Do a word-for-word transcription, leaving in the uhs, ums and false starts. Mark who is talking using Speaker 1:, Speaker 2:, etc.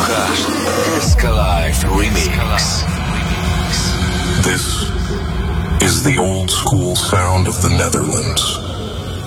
Speaker 1: Słuchasz Escalife Remix.
Speaker 2: This is the old school sound of the Netherlands.